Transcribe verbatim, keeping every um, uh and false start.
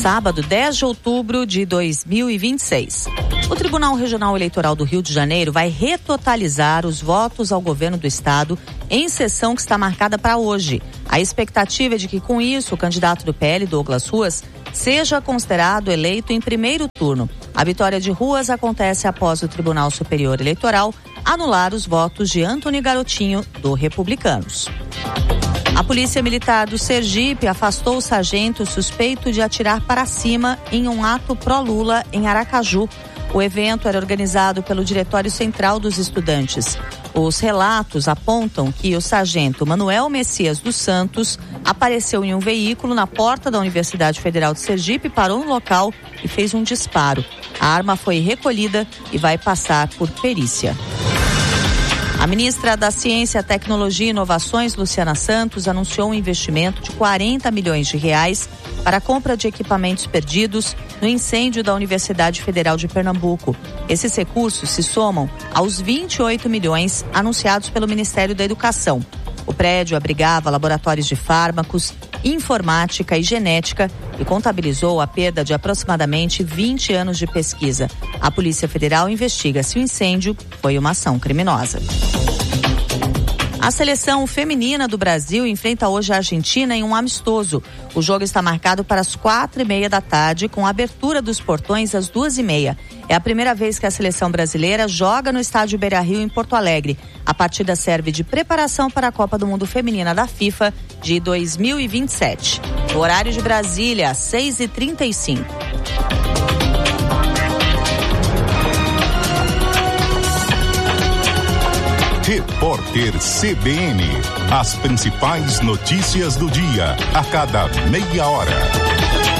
sábado, dez de outubro de dois mil e vinte e seis. O Tribunal Regional Eleitoral do Rio de Janeiro vai retotalizar os votos ao governo do estado em sessão que está marcada para hoje. A expectativa é de que, com isso, o candidato do P L, Douglas Ruas, seja considerado eleito em primeiro turno. A vitória de Ruas acontece após o Tribunal Superior Eleitoral anular os votos de Antony Garotinho, do Republicanos. A Polícia Militar do Sergipe afastou o sargento suspeito de atirar para cima em um ato pró-Lula em Aracaju. O evento era organizado pelo Diretório Central dos Estudantes. Os relatos apontam que o sargento Manuel Messias dos Santos apareceu em um veículo na porta da Universidade Federal de Sergipe, parou no local e fez um disparo. A arma foi recolhida e vai passar por perícia. A ministra da Ciência, Tecnologia e Inovações, Luciana Santos, anunciou um investimento de quarenta milhões de reais para a compra de equipamentos perdidos no incêndio da Universidade Federal de Pernambuco. Esses recursos se somam aos vinte e oito milhões anunciados pelo Ministério da Educação. O prédio abrigava laboratórios de fármacos, informática e genética e contabilizou a perda de aproximadamente vinte anos de pesquisa. A Polícia Federal investiga se o incêndio foi uma ação criminosa. A seleção feminina do Brasil enfrenta hoje a Argentina em um amistoso. O jogo está marcado para as quatro e meia da tarde, com a abertura dos portões às duas e meia. É a primeira vez que a seleção brasileira joga no estádio Beira-Rio, em Porto Alegre. A partida serve de preparação para a Copa do Mundo Feminina da FIFA de dois mil e vinte e sete. O horário de Brasília, às seis e trinta e cinco. Repórter C B N. As principais notícias do dia, a cada meia hora.